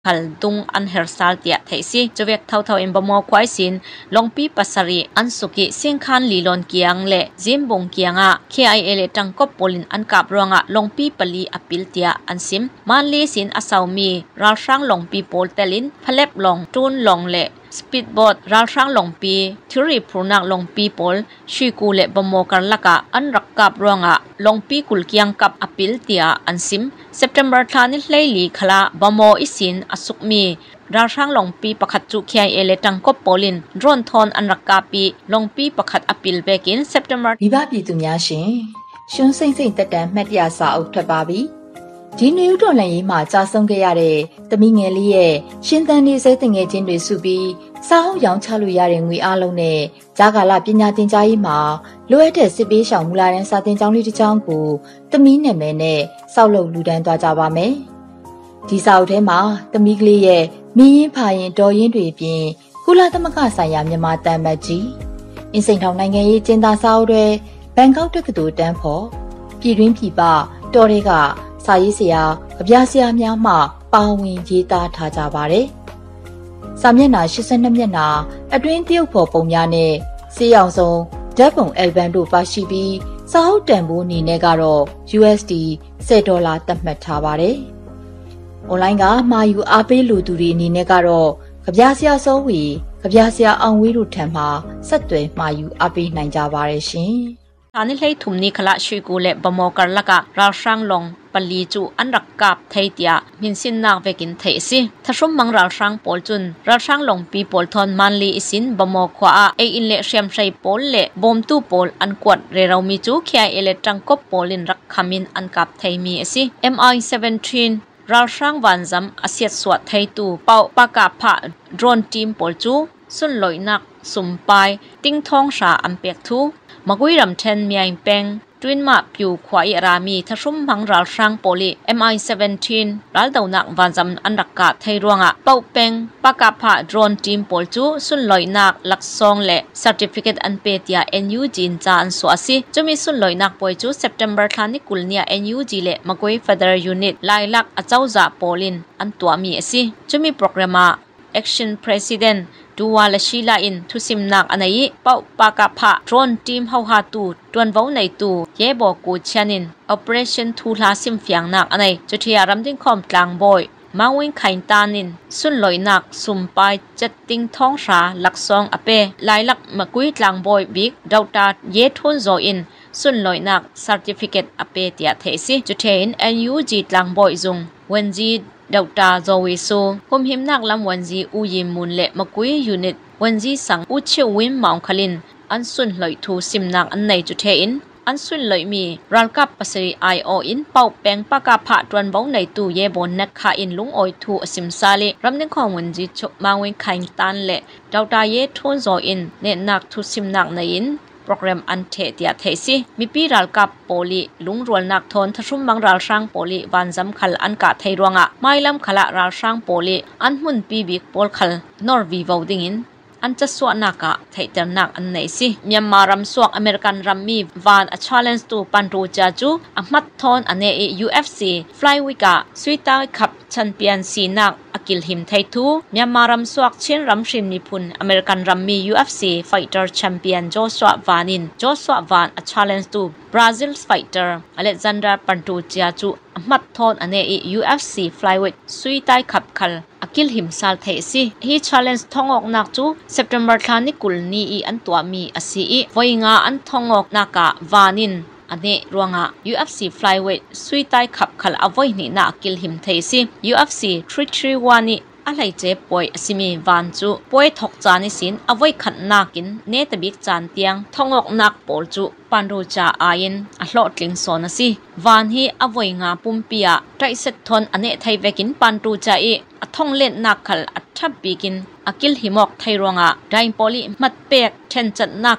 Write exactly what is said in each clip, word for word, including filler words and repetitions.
ขัลตุงอันเฮอร์ซัลเตียเทสิจะเวกเท่าเท่าอินบมอควายสินลงปีปัสรีอันสุกิเสียงคันลีลอนเกียงเละจิมบงเกียงอ่ะ เค ไอ เอ เลจังกบปลินอันกับรองอ่ะลงปีปลีอปิลเตียอันซิมมันลีสินอาสาวมีราช่างลงปีโปลเตลินพเล็บลงจูนลงเละสปีดโบ๊ทราช่างลงปีทิริพรุนักลงปีโปลชีกูเละบมอกันละกะอันรักกับรองอ่ะลงปีกุลเกียงกับอปิลเตียอันซิมเซปเทมเบอร์ทานิเลลีขละบมออิสินอสุกมีราช่างลงปีประคัดจุเคเอเลจังกบโปลินรอนทอนอันรักกาปีลงปีประคัดอปิลเบกินเซปเทมเบอร์วิบาปีตุญาชินชุนสิงสิงตะแตนแมตยาสาอุทบาบีဒီနယူးတော်လှန်ရေးမှာကြာဆုံးခဲ့ရတဲ့တမီငယ်လေးရဲ့ရှင်သန်နေစေတငယ်ချင်းတွေစုပြီးစားဟုတ်ရောင်းချလို့ရတဲ့ငွေအားလုံးနဲ့ဂျာကာလပညာသင်ကြားရေးမှာလိုအပ်တဲ့စစ်ပေးရှောင်မူလာတန်းစာသင်ကျောင်းလေးတစ်ကျောင်းကိုတမီနာမည်နဲ့စောက်လုပ်လူဒန်းသွားကြပါမယ်။ဒီစာအုပ်ထဲမှာတမီကလေးရဲ့မင်းရင်ဖာရင်တော်ရင်တွေပြင်ကုလသမဂ္ဂဆိုင်ရာမြန်မာတန်မတ်ကြီးအင်းစိန်ထောင်နိုင်ငံရေးကျင်းသားစာအုပ်တွေဘန်ကောက်တက္ကသိုလ်တန်းဖို့ပြည်တွင်းပြည်ပတော်တွေကစာရေးဆရာအပြားဆရာများမှပါဝင်ရေးသားထားကြပါတယ်။စာမျက်နှာ၈၂မျက်နှာအတွင်းတရုတ်ဖော်ပုံများနဲ့စေးအောင်ဆုံးဓာတ်ပုံအယ်ဘမ်တို့ပါရှိပြီးစာအုပ်တန်ဖိုးအနေနဲ့ကတော့ ယူ အက်စ် ဒီ ဆယ်ဒေါ်လာသတ်မှတ်ထားပါတယ်။ online ကမှာယူအားပေးလူသူတွေအနေနဲ့ကတော့ကြပြဆရာစောဝီကြပြဆရာအောင်ဝေးတို့ထံမှဆက်သွယ်မှာယူအားပေးနိုင်ကြပါတယ်ရှင်။อันนี้เลยทุ่มนี้ขละช่วยกูเละบมอกันละกะราช่างลงปลีจูอันรักกับไทยเตียมินสินนักเวกินไทยสิถ้าชมมังราช่างปอลจุนราช่างลงปีปอลทอนมันลีอิสินบมอขวาเออินเละเชียมใช้ปอลเละบอมตู้ปอลอันกวดเรเรามีจูเคียเอเลจังกบปอลินรักขมินอันกับไทยมีสิ เอ็ม ไอ สิบเจ็ดราช่างวันจำอาเซียสวดไทยตูเป่าปากาผะโดรนทีมปอลจูสุนลอยนักสุมปายติ้งทองชาอันเปียกทูมกุยรำเทนเมียงเปงทวินมาผิวควายรามีทชุมพังรัลช่างโปลี เอ็ม ไอ สิบเจ็ดรัลดาวนักวันจำอันรักกาไทยรวงะเป่าเปงปากาผาโดรนทีมปอลจูสุนลอยนักลักซองเละ certificate อันเปียเอ็น ยู จีนจานสวสิจะมีสุนลอยนักปอยจู September ทานิกุลเนีย เอ็น ยู จี เละมกุย Federal Unit ลายลักอาเจ้าจ่าโปลินอันตัวมีสิจะมีโปรแกรม Action Presidentดูวาลชีลาอินทุสิมนักอันนี้เป่าปากาผะโดรนทีมเฮาฮาตูดวนเว้าในตูเย่บอกกูเชนิน Operation ทูลาซิมเฟียงนักอันนี้จุดที่รำดิ้งคอมกลางบอยมาวิ่งไข่ตานินสุนลอยนักสุมไปจัดติ้งท้องชาหลักซองอเปลายหลักมะกุยกลางบอยบิ๊กดาวตาเย่ทุนโซอินสุนลอยนัก Certificate อเปเตียเทสิจุดเทน เอ็น ยู จี กลางบอยซุงเวนจีดาวตาโจวิโซคุมหิมนักลำวันจีอูยิมมุนเละมกุยยูนิตวันจีสังอุเชวิมมองคลินอันสุนลอยทูซิมนักอันในจุดเทอินอันสุนลอยมีรัลกับปัสรีไอโออินเป่าแปงปากาผะดวนเบ้าในตู้เยบนนักขาอินลุงออยทูซิมซาเลรำนึงของวันจีชกมาเวงไข่ตันเละดาวตาเยทุนโจอินเนนักทูซิมนักในอินโปรแกรมอันเทเตียเทสิมีปีรัลกับโปลีลุงรวนนักทนทชุมบังรัลช่างโปลีวันจำขลอันกาไทยรวงะไม่ลำขละรัลช่างโปลีอันมุนปีบิกโปลขลนอร์วีวาวดิงินอันจะสวนักะไทยเตอร์นักอันไหนสิเมียนมารำสวกอเมริกันรัมมีวันอัชาเลนส์ตูปันรูจาจูอัมัดทอนอันเอ ยู เอฟ ซี ฟลายวิกะสวีตาคับแชมเปี้ยนซีนักอกิลหิมไทยทูเมียนมารำสวกเช่นรำชิมนิพุนอเมริกันรัมมี ยู เอฟ ซี ไฟเตอร์แชมเปี้ยนโจสวาวานินโจสวาวานอัชาเลนส์ตูบราซิลไฟเตอร์อเล็กซานดราปันรูจาจูอัมัดทอนอันเอ ยู เอฟ ซี ฟลายวิกสวีตาคับคัลอกิลหิมซาลเทสิฮีชาเลนส์ทองออกนักจู September ทานิกุลนีอีอันตัวมีอสีอีไว้งาอันทองออกนักะวานินอันนี้รวงะ ยู เอฟ ซี Flyweight สวีตายขับขลอไว้นี่นักกิลหิมเทสิ ยู เอฟ ซี สามสามวันนี่อะไรเจ็บป่วยสิมีวันจูป่วยถกจานิสินเอาไว้ขันนักกินเนตบิกจานเตียงทองออกนักปอลจูปันรูจาอายินอโลดลิงโซนสิวันฮีเอาไว้งาปุ่มเปียใจเสร็จทนอันนี้ไทยเวกินปันรูจาอีท่องเล่นนักขลอัดทับบีกินอากิลหิมอกไทยรวงะไดโปลีมัดเปียกเทนจัดนักะ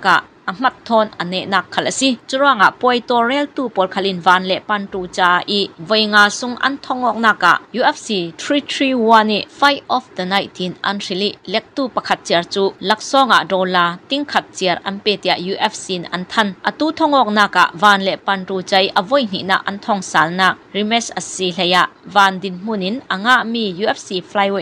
a mat thon ane nak khalasi churanga poitorel tu por khalin van le pan tu cha i voinga sung an thongok naka U F C three three one ni fight of the nineteen an rili lektu pakhat chiar chu laksonga dola tingkhat chiar ampetia U F C an than atu thongok naka van le pan tu chai avoi ni na an thong salna rematch asi hlaya van din munin anga mi U F C flyweight